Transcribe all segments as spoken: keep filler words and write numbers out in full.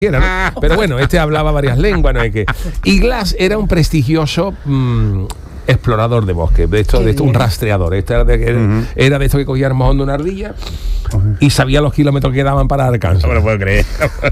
¿no? Pero bueno, este hablaba varias lenguas, no hay que. Y Glass era un prestigioso mmm, explorador de bosque, de esto, de esto un rastreador. Este era, de, era, uh-huh. era de esto que cogía el mojón de una ardilla uh-huh. y sabía los kilómetros que daban para Arkansas. No me lo puedo creer.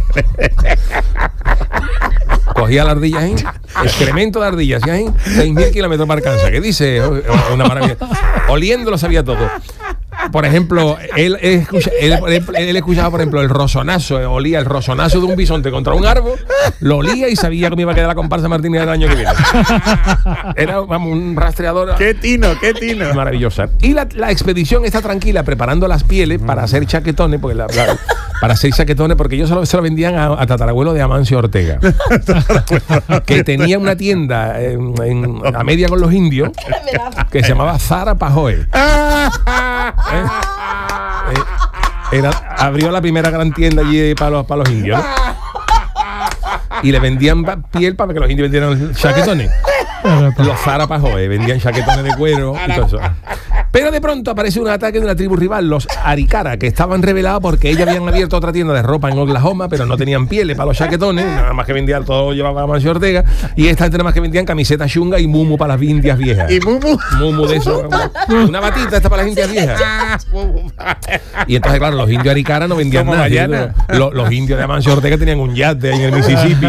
Cogía la ardilla ahí, excremento de ardillas, ¿sí? seis mil kilómetros para Arkansas. ¿Qué dice? Una maravilla. Oliendo lo sabía todo. Por ejemplo, él, él, escucha, él, él, él escuchaba, por ejemplo, el rosonazo, olía el rosonazo de un bisonte contra un árbol, lo olía y sabía que me iba a quedar la comparsa Martínez el año que viene. Era, vamos, un rastreador. ¡Qué tino, qué tino! Maravillosa. Y la, la expedición está tranquila preparando las pieles para hacer chaquetones, porque la, la, para hacer chaquetones, porque ellos solo se lo vendían a, a tatarabuelo de Amancio Ortega, que tenía una tienda en, en, a media con los indios, que se llamaba Zara Pajoe. ¿Eh? Eh, era, abrió la primera gran tienda allí para los, para los indios, ¿no? Y le vendían piel para que los indios vendieran chaquetones. Los Zara Pajoe vendían chaquetones de cuero y todo eso. Pero de pronto aparece un ataque de una tribu rival, los Arikara, que estaban rebelados porque ellos habían abierto otra tienda de ropa en Oklahoma, pero no tenían pieles para los chaquetones, nada más que vendían, todo llevaba Amancio Ortega, y esta gente nada más que vendían camisetas chunga y mumu para las indias viejas. ¿Y mumu? Mumu de eso, una batita esta para las indias viejas. Y entonces, claro, los indios Arikara no vendían Como nada. Los, los indios de Amancio Ortega tenían un yate en el Mississippi.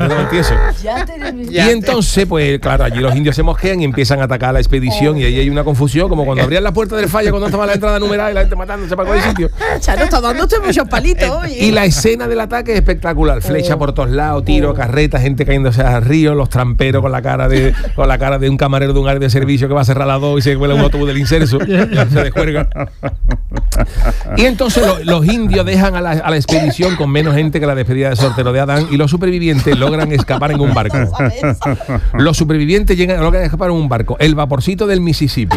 Y entonces, pues, claro, allí los indios se mosquean y empiezan a atacar a la expedición, y ahí hay una confusión, como cuando abrían la puerta del falla cuando estaba la entrada numerada y la gente matándose para cualquier sitio. Chano está dándote muchos palitos. Y la escena del ataque es espectacular, flecha por todos lados, tiro, carreta, gente cayéndose al río, los tramperos con la cara de con la cara de un camarero de un área de servicio que va a cerrar las dos y se cuela un autobús del inserso, se descuelga. Y entonces lo, los indios dejan a la, a la expedición con menos gente que la despedida de soltero de Adán, y los supervivientes logran escapar en un barco. Los supervivientes llegan, logran escapar en un barco, el vaporcito del Mississippi.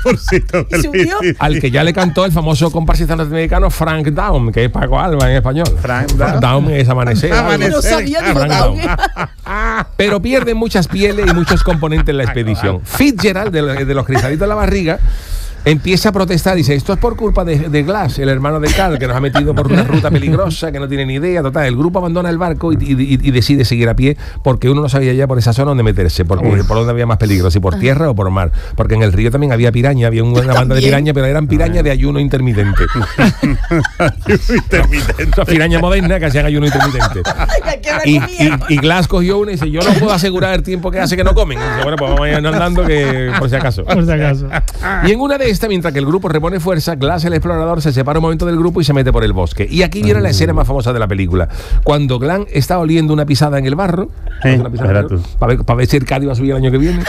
Al que ya le cantó el famoso comparsista norteamericano Frank Down, que es Paco Alba en español. Frank Down, Down es amanecer. Amanecer. No sabía ni Frank Down. Down. Pero pierden muchas pieles y muchos componentes en la expedición. Fitzgerald, de, de los cristalitos de la barriga, empieza a protestar, dice, esto es por culpa de, de Glass, el hermano de Carl, que nos ha metido por una ruta peligrosa, que no tiene ni idea. Total, el grupo abandona el barco y, y, y decide seguir a pie, porque uno no sabía ya por esa zona dónde meterse, porque Uf. por dónde había más peligro, si por tierra o por mar, porque en el río también había piraña, había una banda de piraña, pero eran pirañas de ayuno intermitente. Intermitente. Piraña moderna que hacían ayuno intermitente. Y, y, y Glass cogió una y dice, yo no puedo asegurar el tiempo que hace que no comen. Y dice, bueno, pues vamos a ir andando, que por si acaso. Por si acaso. Y en una de esta, mientras que el grupo repone fuerza, Glass, el explorador, se separa un momento del grupo y se mete por el bosque. Y aquí viene uh, la escena más famosa de la película. Cuando Glass está oliendo una pisada en el barro, eh, una pisada en el barro para, ver, para ver si el Cádiz va a subir el año que viene,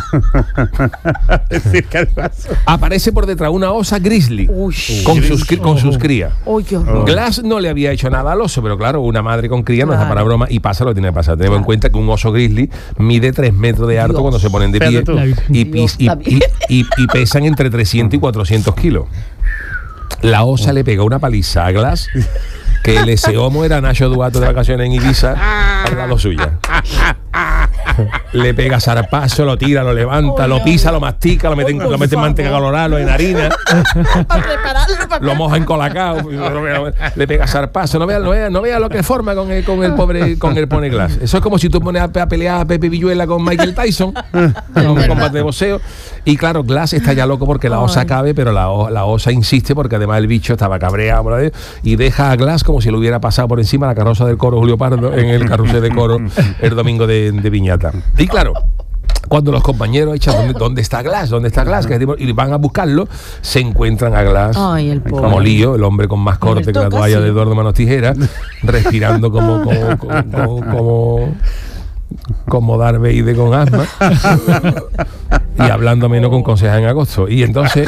aparece por detrás una osa grizzly Uy, con, sus, con sus crías. Oh, oh. Glass no le había hecho nada al oso, pero claro, una madre con cría no claro. está para broma, y pasa lo que tiene que pasar. Tenemos claro. en cuenta que un oso grizzly mide tres metros de alto Dios. Cuando se ponen de pie y, y, y, y, y, y pesan entre trescientos y cuatrocientos kilos. La osa le pega una paliza a Glass, que el ese homo era Nacho Duato de vacaciones en Ibiza al lado suya. Le pega zarpazo, lo tira, lo levanta, oh, lo pisa, lo mastica, lo mete en, lo mete en manteca colorada, lo en harina, lo moja en colacao, le pega zarpazo. No vea, no vea, no vea lo que forma con el, con el pobre, con el pone Glass. Eso es como si tú pones a, a pelear a Pepe Villuela con Michael Tyson en un combate de boxeo. Y claro, Glass está ya loco porque la osa cabe, pero la, la osa insiste porque además el bicho estaba cabreado y deja a Glass como si le hubiera pasado por encima la carroza del coro Julio Pardo en el carrusel de coro el domingo de, de Viñata. Y claro, cuando los compañeros echan ¿dónde, ¿dónde está Glass? ¿Dónde está Glass? Y van a buscarlo, se encuentran a Glass como lío, el hombre con más corte que la toalla de Eduardo Manos Tijeras, respirando como como como, como, como como Darth Vader con asma y hablando menos con conseja en agosto. Y entonces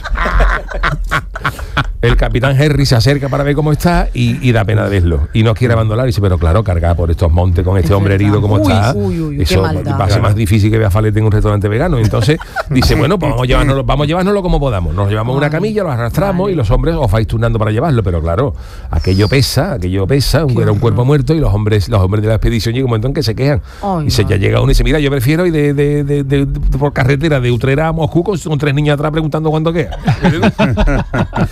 el capitán Henry se acerca para ver cómo está y, y da pena de verlo y no quiere abandonar y dice, pero claro, cargar por estos montes con este es hombre verdad. Herido como uy, está uy, uy, eso va a ser más difícil que vea Falete en un restaurante vegano. Y entonces dice, bueno, pues vamos a llevárnoslo, vamos a llevárnoslo como podamos, nos llevamos una camilla, lo arrastramos vale. Y los hombres os vais turnando para llevarlo, pero claro, aquello pesa, aquello pesa, un, era un cuerpo muerto y los hombres los hombres de la expedición llega un momento en que se quejan. Ay, y se ya llega uno y dice, mira, yo prefiero ir de, de, de, de, de por carretera de Utrera a Moscú con, con tres niñas atrás preguntando cuándo queda. Como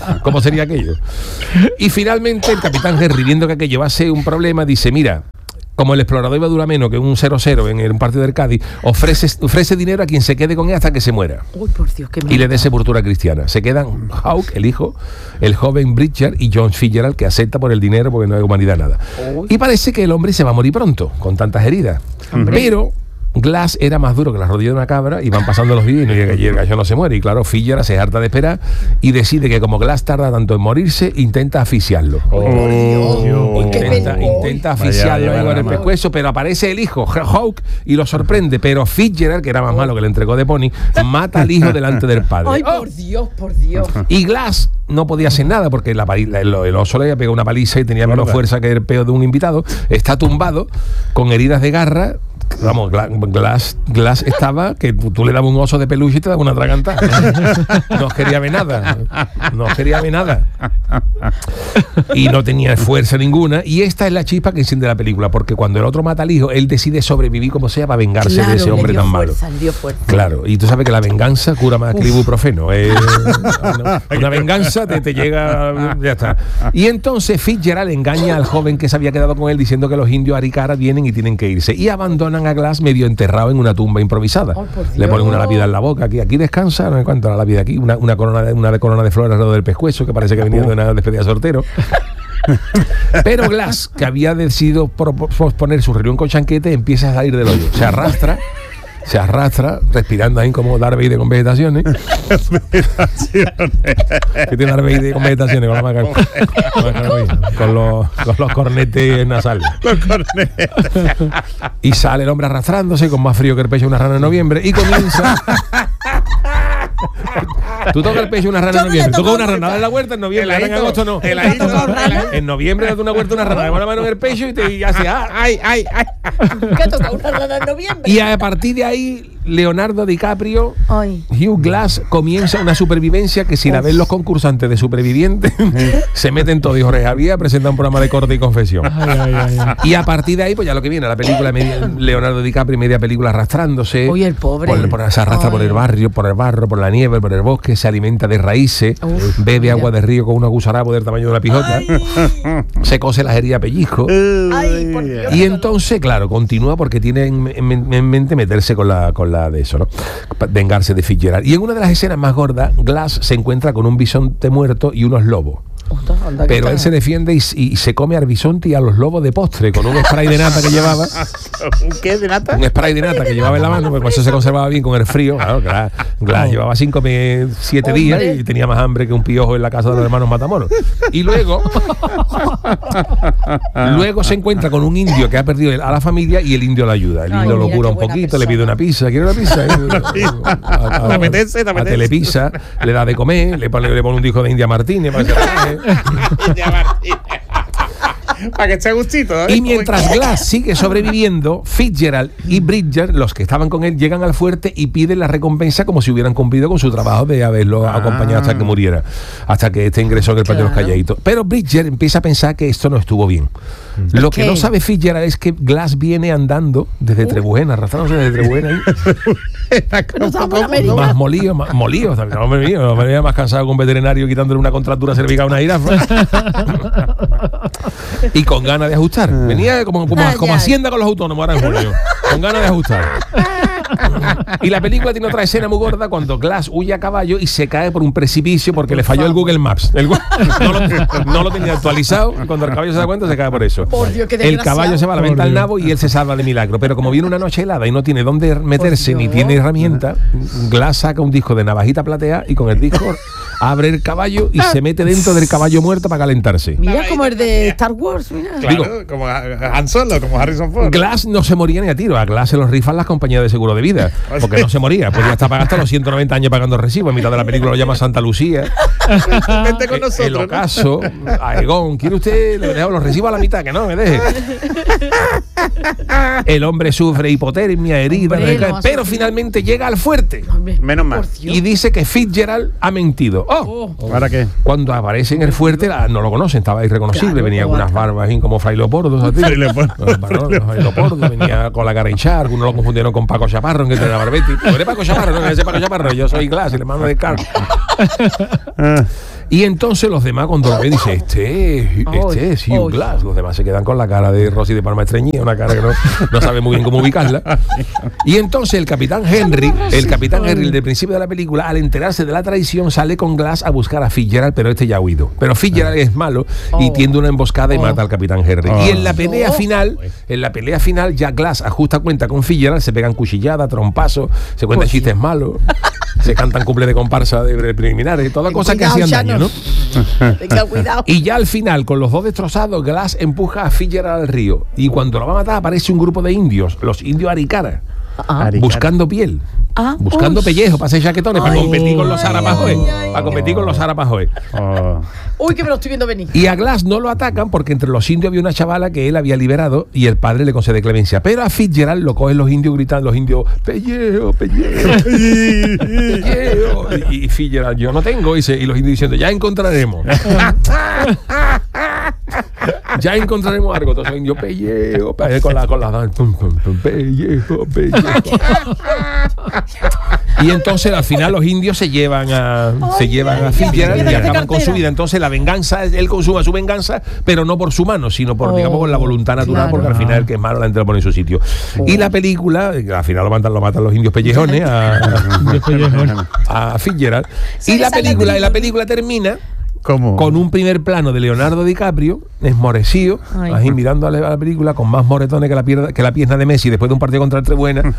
sería aquello? Y finalmente el capitán Henry, viendo que aquello va a ser un problema, dice, mira, como el explorador iba a durar menos que un cero cero en un partido del Cádiz, ofrece, ofrece dinero a quien se quede con él hasta que se muera. Uy, por Dios, qué y le dé sepultura cristiana. Se quedan Hawke, el hijo, el joven Bridger y John Fitzgerald, que acepta por el dinero porque no hay humanidad nada. Uy. Y parece que el hombre se va a morir pronto, con tantas heridas. Hombre. Pero Glass era más duro que la rodilla de una cabra y van pasando los días y el gallo no se muere. Y claro, Fitzgerald se harta de esperar y decide que como Glass tarda tanto en morirse, intenta asfixiarlo. Oh, oh, Dios. Intenta, intenta asfixiarlo en el pescuezo, pero aparece el hijo, Hawke, y lo sorprende. Pero Fitzgerald, que era más malo que le entregó de Pony, mata al hijo delante del padre. Ay, por Dios, por Dios. Y Glass no podía hacer nada porque la, el, el oso le había pegado una paliza y tenía menos fuerza que el peo de un invitado. Está tumbado con heridas de garra. Vamos, Glass, Glass estaba que tú, tú le dabas un oso de peluche y te daba una atragantada. No quería ver nada. No quería ver nada. Y no tenía fuerza ninguna. Y esta es la chispa que enciende la película, porque cuando el otro mata al hijo, él decide sobrevivir como sea para vengarse claro, de ese hombre tan fuerza, malo. Dio fuerza. Claro, y tú sabes que la venganza cura más que el ibuprofeno. Eh, una, una venganza te, te llega, ya está. Y entonces Fitzgerald engaña al joven que se había quedado con él diciendo que los indios Arikara vienen y tienen que irse. Y abandonan a Glass medio enterrado en una tumba improvisada. Oh, le ponen una lápida en la boca, aquí, aquí descansa, no sé cuánto la lápida aquí, una, una corona de una de corona de flores alrededor del pescuezo, que parece que venía de una despedida de soltero. Pero Glass, que había decidido posponer su reunión con Chanquete, empieza a salir del hoyo, se arrastra. Se arrastra, respirando ahí como Darth Vader con vegetaciones. ¿Qué tiene Darth Vader con vegetaciones? Con, la maca, con, los, con los cornetes nasales. Los cornetes. Y sale el hombre arrastrándose con más frío que el pecho de una rana en noviembre y comienza... Tú tocas el pecho de una rana en noviembre. Tú tocas una rana de la huerta en noviembre. En agosto no. En noviembre das una huerta una rana de una mano en el pecho y te hace ay, ay, ay. ¿Qué toca una rana en noviembre? Y a partir de ahí, Leonardo DiCaprio, ay. Hugh Glass comienza una supervivencia que si la ven los concursantes de supervivientes, se meten todos. Y Jorge Javier presenta un programa de corte y confesión. Ay, ay, ay. Y a partir de ahí, pues ya lo que viene, la película media, Leonardo DiCaprio, media película arrastrándose. Oye, el pobre. Por, por, se arrastra ay. por el barrio, por el barro, por la nieve, por el bosque, se alimenta de raíces, uf, bebe mira. agua de río con una gusarabo del tamaño de una pijota, ay. se cose las heridas a pellizco. Ay, por Dios. Y entonces, claro, continúa porque tiene en, en, en mente meterse con la, con la de eso, ¿no? Vengarse de Fitzgerald. Y en una de las escenas más gordas, Glass se encuentra con un bisonte muerto y unos lobos. Pero él se defiende y, y se come al bisonte y a los lobos de postre con un spray de nata que llevaba. ¿Un qué de nata? Un spray de nata que llevaba en la mano, porque eso se conservaba bien con el frío. Claro, Glass, Glass oh. llevaba cinco, siete oh, días y tenía más hambre que un piojo en la casa de los hermanos Matamoros. Y luego, luego se encuentra con un indio que ha perdido a la familia y el indio le ayuda. El indio Ay, lo cura un poquito, persona. le pide una pizza. ¿Quiere una pizza? ¿Te apetece? ¿Te apetece? A Telepizza, le da de comer, le pone, le pone un disco de India Martínez para que se para que esté gustito, ¿eh? Y mientras Glass sigue sobreviviendo, Fitzgerald y Bridger, los que estaban con él, llegan al fuerte y piden la recompensa como si hubieran cumplido con su trabajo de haberlo ah. acompañado hasta que muriera, hasta que este ingresó en el patio de los calladitos. Pero Bridger empieza a pensar que esto no estuvo bien. Lo que no sabe Fitzgerald es que Glass viene andando desde uh. Trebujena, arrastrándose desde Trebujena ahí. Más molido, más molido. No me mío, me veía más cansado con un veterinario quitándole una contractura cervical a una jirafa. Y con ganas de ajustar. Venía como, como, como Hacienda con los autónomos ahora en julio. Con ganas de ajustar. Y la película tiene otra escena muy gorda cuando Glass huye a caballo y se cae por un precipicio porque le falló el Google Maps. El, no, lo, no lo tenía actualizado. Cuando el caballo se da cuenta se cae por eso. Por Dios, qué el caballo se va a la venta al nabo y él se salva de milagro. Pero como viene una noche helada y no tiene dónde meterse ni tiene herramienta, Glass saca un disco de navajita plateada y con el disco abre el caballo y se mete dentro del caballo muerto para calentarse. Mira como el de Star Wars. Mira. Claro, Digo, como Han Solo, como Harrison Ford. Glass no se moría ni a tiro. A Glass se los rifan las compañías de seguro de vida. Porque no se moría. Podía estar pagando hasta los ciento noventa años pagando recibos. En mitad de la película lo llama Santa Lucía. Vente con nosotros. El ocaso. ¿No? Aegón, ¿quiere usted? Le dejo los recibos a la mitad, que no, me deje. El hombre sufre hipotermia, herida, hombre, no, pero finalmente llega al fuerte. Menos mal. Y dice que Fitzgerald ha mentido. ¡Oh! oh. ¿Para qué? Cuando aparece en el fuerte, la, no lo conocen, estaba irreconocible. Claro, venía con unas barbas como Fray Leopoldo. Fray Leopoldo. Venía con la cara hinchada. Algunos lo confundieron con Paco Chaparro, que tenía Barbetti. ¿Tú eres Paco Chaparro? No, ese Paco Chaparro. Yo soy Glass, el hermano de Carl. Y entonces los demás, cuando lo ven, dicen, este es, este es Hugh Glass. Los demás se quedan con la cara de Rosy de Palma Estreñía, una cara que no, no sabe muy bien cómo ubicarla. Y entonces el capitán Henry, el capitán Henry, el del principio de la película, al enterarse de la traición, sale con Glass a buscar a Fitzgerald, pero este ya ha huido. Pero Fitzgerald es malo y tiende una emboscada y mata al capitán Henry. Y en la pelea final, en la pelea final, ya Glass ajusta cuenta con Fitzgerald, se pegan cuchilladas, trompazos, se cuentan chistes malos, se cantan cumple de comparsa de preliminares, todas cosas que hacían daño, ¿no? Tenga cuidado. Y ya al final, con los dos destrozados, Glass empuja a Fitzgerald al río. Y cuando lo va a matar, aparece un grupo de indios, los indios Arikara, ah. buscando piel. Ah, buscando uy. pellejo para hacer chaquetones, ay, para competir con los Arapahoe. Para competir con los Arapahoe. Oh. Uy, que me lo estoy viendo venir. Y a Glass no lo atacan porque entre los indios había una chavala que él había liberado y el padre le concede clemencia. Pero a Fitzgerald lo cogen los indios gritando, los indios, pellejo, pellejo, pellejo. Y, y Fitzgerald, yo no tengo, y, se, y los indios diciendo, ya encontraremos. Ya encontraremos algo. Entonces los indios, pellejo, pellejo, con la con la pellejo, pellejo. Y entonces al final los indios se llevan a ay, se llevan a Fitzgerald y acaban con su vida. Entonces la venganza, él consuma su venganza, pero no por su mano, sino por, oh, digamos, por la voluntad natural, claro. Porque al final el que es malo la gente lo pone en su sitio. Oh. Y la película, al final lo matan, lo matan los indios pellejones a, a, a Fitzgerald. Y la película, y la película termina ¿cómo? Con un primer plano de Leonardo DiCaprio, esmorecido, ahí mirando a la película, con más moretones que la, pierna, que la pierna de Messi después de un partido contra el Trebuena.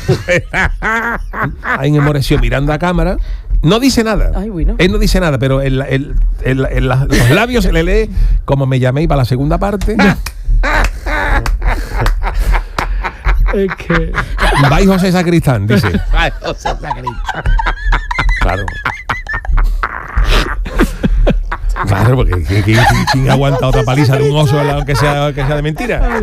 Ahí esmorecido, mirando a cámara. No dice nada. Ay, bueno. Él no dice nada, pero en, en, en, en la, los labios se le lee como me llaméis para la segunda parte. Es que... Vai José Sacristán, dice. Vai José Sacristán. Claro. Claro, porque ¿quién aguanta otra paliza de un oso aunque sea, que sea de mentira?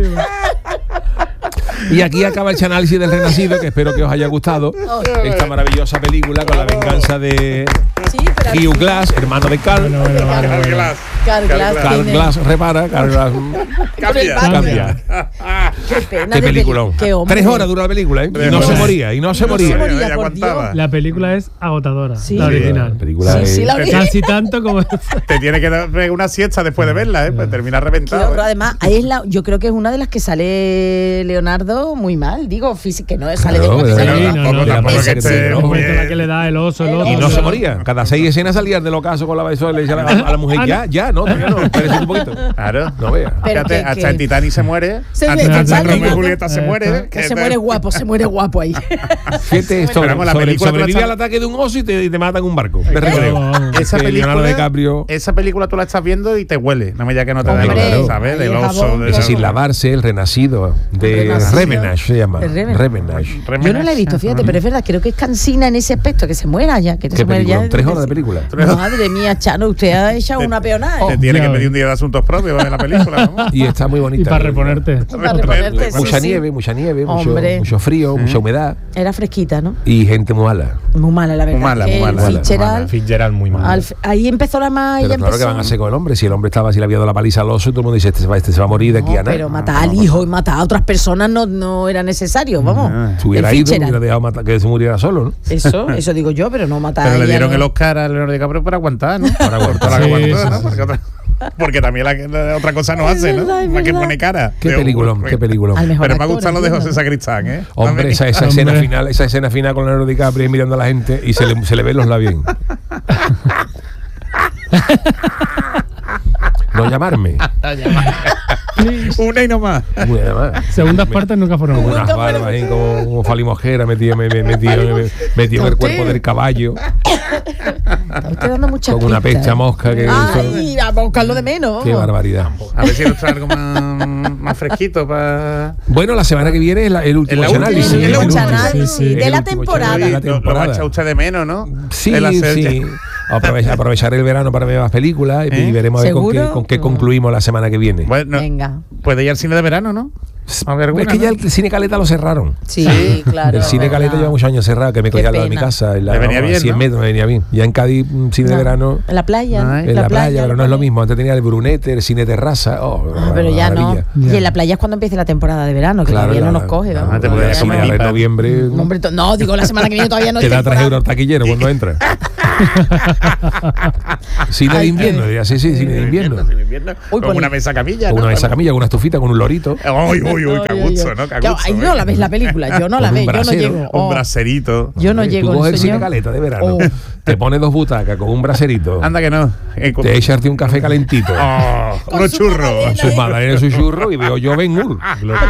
Y aquí acaba el análisis del Renacido, que espero que os haya gustado. Esta maravillosa película con la venganza de sí, Hugh Glass, hermano de Carl. Bueno, bueno, bueno, Carl Glass. Carl Glass, Carl Glass repara, Carl Glass cambia. cambia. Qué pena. Qué peliculón. Qué Tres horas dura la película, ¿eh? Y no se moría, y no se moría. No se moría, por Dios. La película es agotadora, sí. La Sí, original. la película sí, es... sí, la casi tanto como te tiene que dar una siesta después de verla, ¿eh? Pues termina reventado. ¿Eh? Además, ahí es la, yo creo que es una de las que sale Leonardo muy mal, digo, físico, que no sale claro, de pero sí, no, no, no, tampoco que esté la que le da el oso, el oso. Y no se moría. Cada seis escenas salía del ocaso con la besola y le decía a la, a la mujer, ya, ya, no, todavía no, espérese un poquito. Claro. No vea. Fíjate, hasta el Titanic se muere. Se Hasta Romeo y Julieta se muere. Que se muere guapo, se muere guapo ahí. Fíjate, sobre, la sobre, película sobrevive al ataque de un oso y te, y te matan un barco. De recreo. Esa película, DiCaprio, esa película tú la estás viendo y te huele. No me digas que no te da claro. ¿sabes? Del oso. Es decir, lavarse, el renacido de Revenage se llama. Revenage. Yo no la he visto, fíjate, pero es verdad, creo que es cansina en ese aspecto, que se muera ya. Que ¿Qué se muera ya. Tres horas de película. Madre mía, Chano, usted ha echado una peonada. Te tiene que pedir un día de asuntos propios en la película. Y está muy bonita. Y para reponerte. Para reponerte, mucha sí, nieve, sí. mucha nieve, mucho, mucho frío, ¿Mm? mucha humedad. Era fresquita, ¿no? Y gente muy mala. Muy mala, la verdad. Muy mala, muy mala. Fitzgerald, Fitzgerald muy mala. Al, ahí empezó la más. Pero claro empezó... que van a hacer con el hombre. Si el hombre estaba, si le había dado la paliza al oso, todo el mundo dice, este se va, este se va a morir de aquí no, a nada. Pero matar al hijo y matar a otras personas no, no era necesario, vamos. Ah, si hubiera ido, hubiera dejado matar, que se muriera solo, ¿no? Eso, eso digo yo, pero no matar. Pero le dieron no. el Oscar a Leonardo DiCaprio para aguantar, ¿no? Para aguantar, sí, aguantar, ¿no? Porque, otra, porque también la, la otra cosa no hace, ¿no? Para que pone cara. Qué película, qué película. Pero me ha gustado lo de José Sacristán, ¿eh? Hombre, esa, esa escena final, esa escena final con Leonardo DiCaprio mirando a la gente y se le, se le ven los labios. No llamarme. Una y no más. Una más. Segundas partes nunca fueron unas barbas ahí como, como falimojera metido me, me, metido, me, metido en el cuerpo del caballo. Está usted dando muchas con una pistas, pecha mosca que ay, eso, vamos a buscarlo de menos. Qué barbaridad. A ver si nos trae algo más, más fresquito para. Bueno, la semana que viene es la, el último análisis. El último análisis de la temporada. Lo va a echar usted de menos, ¿no? Sí, sí. Aprovechar, aprovechar el verano para ver más películas y, ¿Eh? y veremos a ver con qué, con qué concluimos la semana que viene. Bueno, venga. Puede ir al cine de verano, ¿no? A ver, alguna, es que ¿no? ya el cine Caleta lo cerraron. Sí, sí, claro. El cine Caleta lleva muchos años cerrado, que me cogía al lado de mi casa. En la, me venía bien, cien ¿no? metros me venía bien. Ya en Cádiz, cine no. de verano. En la playa. No, en la, la playa, playa, pero no es lo mismo. Antes tenía el Brunete, el cine terraza. Oh, ah, pero ya no. Y en la playa es cuando empieza la temporada de verano, que claro, todavía no nos coge. ¿no? Antes podía comer en noviembre. No, digo, la semana que viene todavía no. Te da tres euros al taquillero cuando entras. Cine de invierno, diría, sí, sí, cine de invierno. Cine de invierno. Uy, con una mesa camilla, con ¿no? una mesa camilla, con una estufita, con un lorito. Uy, uy, uy, caguzo, ¿no? Caguzo, Ay, no la ves la película, yo no la veo, yo no llego. Un braserito. Yo no llego. Tú coges el cine caleta de verano, oh. te pones dos butacas con un braserito. Anda que no. Eh, con... Te echarte un café calentito. Oh, unos churros. Con su magdalena y su churro y veo yo Ben-Hur.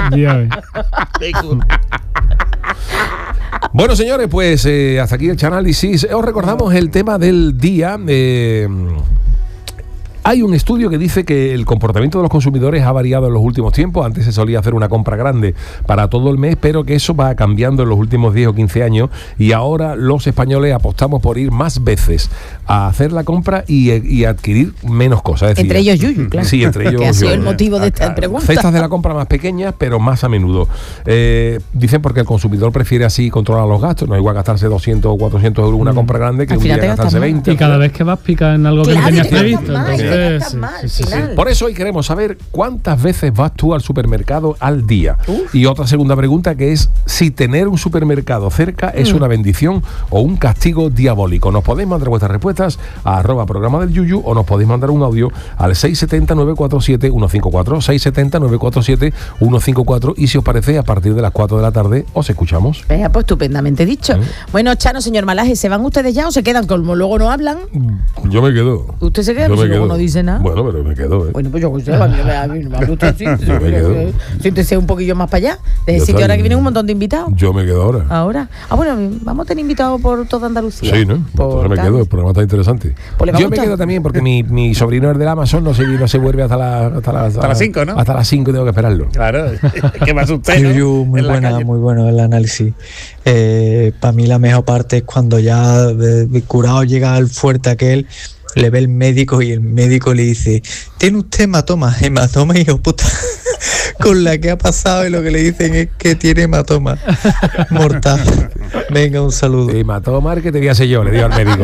Bueno, señores, pues eh, hasta aquí el Chanálisis. Os recordamos el tema del día. Eh, Hay un estudio que dice que el comportamiento de los consumidores ha variado en los últimos tiempos. Antes se solía hacer una compra grande para todo el mes, pero que eso va cambiando en los últimos diez o quince años y ahora los españoles apostamos por ir más veces a hacer la compra y, y adquirir menos cosas. Es decir, entre ellos Yuyu, claro. Sí, entre ellos que ha sido yo, el motivo de esta pregunta. Cestas de la compra más pequeñas, pero más a menudo. Eh, dicen porque el consumidor prefiere así controlar los gastos. No es igual gastarse doscientos o cuatrocientos euros en una compra grande que un día gastarse veinte. Y cada vez que vas pica en algo claro, que no tenías previsto. Entonces, Sí, mal, sí, sí. Por eso hoy queremos saber cuántas veces vas tú al supermercado al día. Uf. Y otra segunda pregunta que es si tener un supermercado cerca es mm. una bendición o un castigo diabólico. Nos podéis mandar vuestras respuestas a arroba programa del Yuyu o nos podéis mandar un audio al seis siete cero, nueve cuatro siete, uno cinco cuatro, seis siete cero, nueve cuatro siete, uno cinco cuatro y si os parece a partir de las cuatro de la tarde os escuchamos. Eh, pues estupendamente dicho. ¿Eh? Bueno, Chano, señor Malaje, ¿se van ustedes ya o se quedan? Como luego no hablan. Yo me quedo. ¿Usted se queda? Pues si luego no dice nada. Bueno, pero me quedo. ¿eh? Bueno, pues yo sé, a mí me gusta así. Siéntese un poquillo más para allá. Desde el sitio ahora que vienen un montón de invitados. Yo me quedo ahora. Ahora. Ah, bueno, vamos a tener invitados por toda Andalucía. Sí, ¿no? Entonces me quedo, el programa está interesante. Pues yo me quedo también porque mi, mi sobrino es del Amazon, no se, no se vuelve hasta, la, hasta, la, hasta las cinco, ¿no? Hasta las cinco tengo que esperarlo. Claro, ¿qué más usted? ¿no? Yuyu, muy buena, muy bueno el análisis. Eh, para mí la mejor parte es cuando ya eh, curado llega al fuerte aquel, le ve el médico y el médico le dice: ¿tiene usted hematoma? Hematoma, hijo puta. Con la que ha pasado y lo que le dicen es que tiene hematoma mortal. Venga, un saludo. Hematoma que te voy a hacer yo, le digo al médico.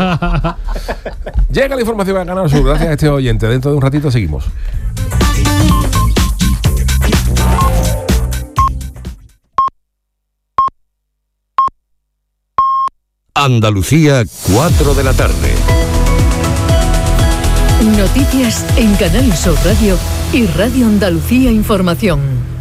Llega la información a Canal Sur, gracias a este oyente. Dentro de un ratito seguimos. Andalucía, cuatro de la tarde. Noticias en Canal Sur Radio y Radio Andalucía Información.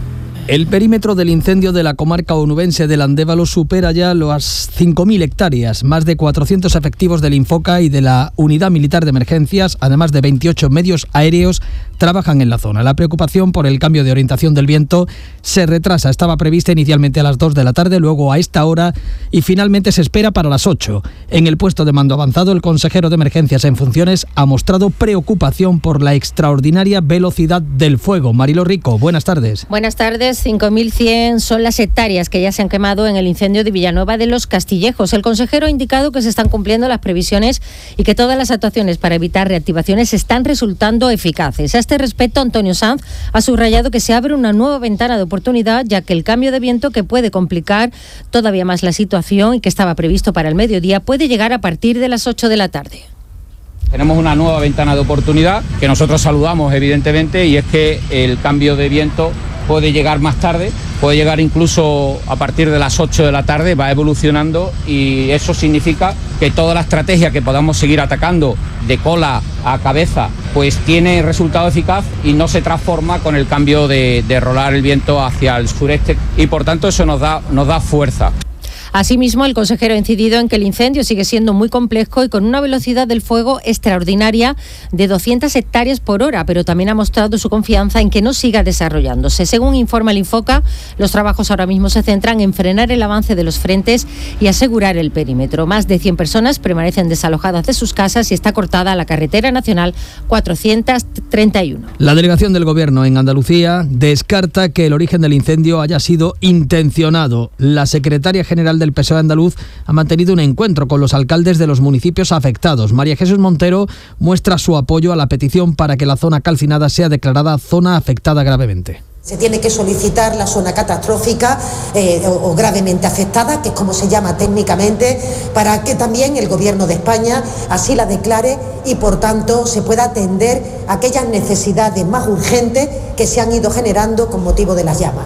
El perímetro del incendio de la comarca onubense del Andévalo supera ya las cinco mil hectáreas. Más de cuatrocientos efectivos del Infoca y de la Unidad Militar de Emergencias, además de veintiocho medios aéreos, trabajan en la zona. La preocupación por el cambio de orientación del viento se retrasa. Estaba prevista inicialmente a las dos de la tarde, luego a esta hora y finalmente se espera para las ocho. En el puesto de mando avanzado, el consejero de Emergencias en funciones ha mostrado preocupación por la extraordinaria velocidad del fuego. Marilo Rico, buenas tardes. Buenas tardes. cinco mil cien son las hectáreas que ya se han quemado en el incendio de Villanueva de los Castillejos. El consejero ha indicado que se están cumpliendo las previsiones y que todas las actuaciones para evitar reactivaciones están resultando eficaces. A este respecto, Antonio Sanz ha subrayado que se abre una nueva ventana de oportunidad, ya que el cambio de viento, que puede complicar todavía más la situación y que estaba previsto para el mediodía, puede llegar a partir de las ocho de la tarde. Tenemos una nueva ventana de oportunidad que nosotros saludamos, evidentemente, y es que el cambio de viento puede llegar más tarde, puede llegar incluso a partir de las ocho de la tarde, va evolucionando y eso significa que toda la estrategia que podamos seguir atacando de cola a cabeza, pues tiene resultado eficaz y no se transforma con el cambio de, de rolar el viento hacia el sureste y por tanto eso nos da, nos da fuerza. Asimismo, el consejero ha incidido en que el incendio sigue siendo muy complejo y con una velocidad del fuego extraordinaria de doscientas hectáreas por hora, pero también ha mostrado su confianza en que no siga desarrollándose. Según informa el Infoca, los trabajos ahora mismo se centran en frenar el avance de los frentes y asegurar el perímetro. Más de cien personas permanecen desalojadas de sus casas y está cortada la carretera nacional cuatrocientos treinta y uno. La delegación del Gobierno en Andalucía descarta que el origen del incendio haya sido intencionado. La secretaria general del P S O E andaluz ha mantenido un encuentro con los alcaldes de los municipios afectados. María Jesús Montero muestra su apoyo a la petición para que la zona calcinada sea declarada zona afectada gravemente. Se tiene que solicitar la zona catastrófica eh, o, o gravemente afectada, que es como se llama técnicamente, para que también el Gobierno de España así la declare y por tanto se pueda atender aquellas necesidades más urgentes que se han ido generando con motivo de las llamas.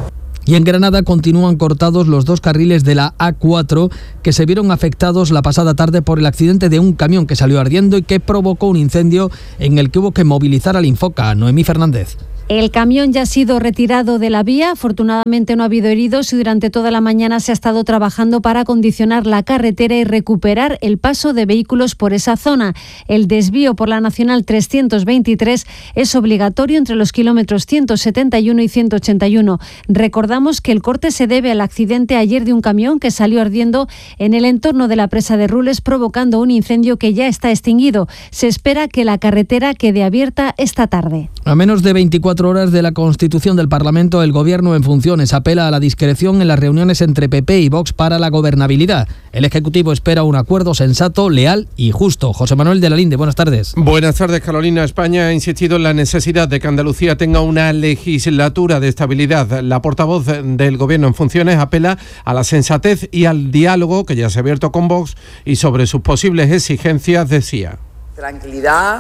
Y en Granada continúan cortados los dos carriles de la A cuatro que se vieron afectados la pasada tarde por el accidente de un camión que salió ardiendo y que provocó un incendio en el que hubo que movilizar al Infoca. Noemí Fernández. El camión ya ha sido retirado de la vía, afortunadamente no ha habido heridos y durante toda la mañana se ha estado trabajando para acondicionar la carretera y recuperar el paso de vehículos por esa zona. El desvío por la Nacional trescientos veintitrés es obligatorio entre los kilómetros ciento setenta y uno y ciento ochenta y uno. Recordamos que el corte se debe al accidente ayer de un camión que salió ardiendo en el entorno de la presa de Rules, provocando un incendio que ya está extinguido. Se espera que la carretera quede abierta esta tarde. A menos de veinticuatro horas de la constitución del Parlamento, el Gobierno en funciones apela a la discreción en las reuniones entre P P y Vox para la gobernabilidad. El Ejecutivo espera un acuerdo sensato, leal y justo. José Manuel de la Linde, buenas tardes. Buenas tardes, Carolina. España ha insistido en la necesidad de que Andalucía tenga una legislatura de estabilidad. La portavoz del Gobierno en funciones apela a la sensatez y al diálogo que ya se ha abierto con Vox y sobre sus posibles exigencias decía: tranquilidad,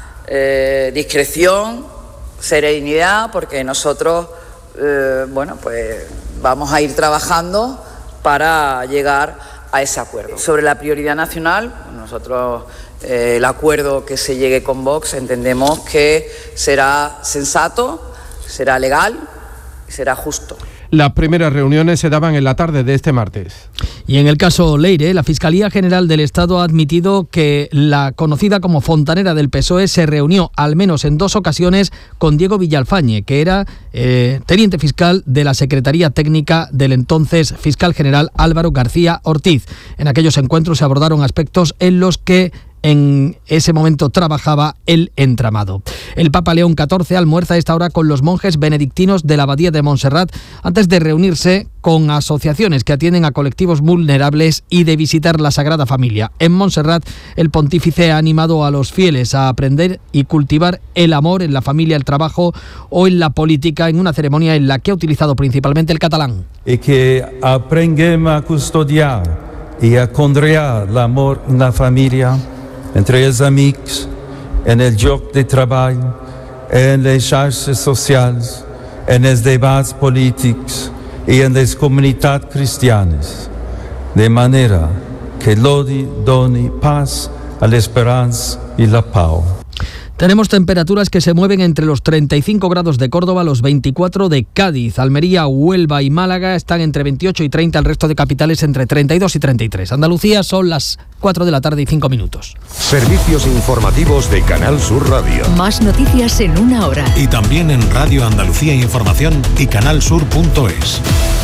eh, discreción, serenidad, porque nosotros, eh, bueno, pues vamos a ir trabajando para llegar a ese acuerdo. Sobre la prioridad nacional, nosotros eh, el acuerdo que se llegue con Vox entendemos que será sensato, será legal y será justo. Las primeras reuniones se daban en la tarde de este martes. Y en el caso Leire, la Fiscalía General del Estado ha admitido que la conocida como fontanera del P S O E se reunió al menos en dos ocasiones con Diego Villalfañe, que era eh, teniente fiscal de la Secretaría Técnica del entonces fiscal general Álvaro García Ortiz. En aquellos encuentros se abordaron aspectos en los que en ese momento trabajaba el entramado. El Papa León catorce almuerza a esta hora con los monjes benedictinos de la Abadía de Montserrat antes de reunirse con asociaciones que atienden a colectivos vulnerables y de visitar la Sagrada Familia. En Montserrat, el pontífice ha animado a los fieles a aprender y cultivar el amor en la familia, el trabajo o en la política, en una ceremonia en la que ha utilizado principalmente el catalán. Y que aprenguem a custodiar y a conrear l'amor en la familia, entre els amics, en el lloc de treball, en les xarxes socials, en els debats polítics i en les comunitats cristianes, de manera que l'odi doni pas a l'esperança i la pau. Tenemos temperaturas que se mueven entre los treinta y cinco grados de Córdoba, los veinticuatro de Cádiz. Almería, Huelva y Málaga están entre veintiocho y treinta, el resto de capitales entre treinta y dos y treinta y tres. Andalucía son las cuatro de la tarde y cinco minutos. Servicios informativos de Canal Sur Radio. Más noticias en una hora. Y también en Radio Andalucía Información y canalsur punto es.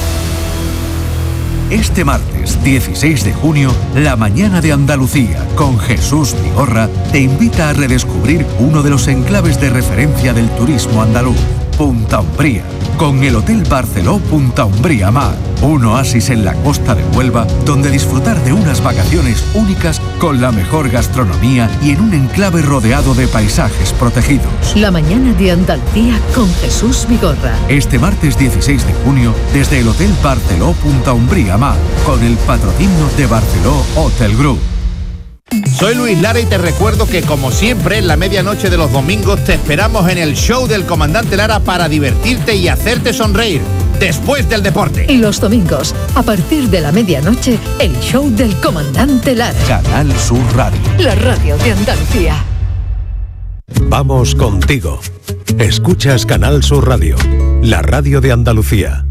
Este martes dieciséis de junio, la mañana de Andalucía con Jesús Vigorra te invita a redescubrir uno de los enclaves de referencia del turismo andaluz, Punta Umbría, con el Hotel Barceló Punta Umbría Mar, un oasis en la costa de Huelva donde disfrutar de unas vacaciones únicas con la mejor gastronomía y en un enclave rodeado de paisajes protegidos. La mañana de Andalucía con Jesús Vigorra. Este martes dieciséis de junio, desde el Hotel Barceló Punta Umbría Mar, con el patrocinio de Barceló Hotel Group. Soy Luis Lara y te recuerdo que, como siempre, en la medianoche de los domingos te esperamos en el show del Comandante Lara para divertirte y hacerte sonreír después del deporte. Y los domingos, a partir de la medianoche, el show del Comandante Lara. Canal Sur Radio. La radio de Andalucía. Vamos contigo. Escuchas Canal Sur Radio, la radio de Andalucía.